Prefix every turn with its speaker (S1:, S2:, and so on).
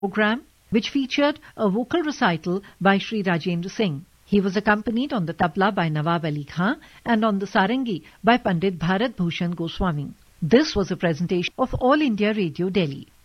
S1: program which featured a vocal recital by Sri Rajendra Singh. He was accompanied on the tabla by Nawab Ali Khan and on the sarangi by Pandit Bharat Bhushan Goswami. This was a presentation of All India Radio Delhi.